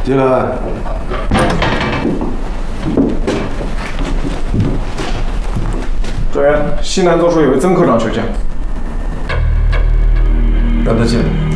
进来。 主任，西南总署有位曾科长求见。 让他进来。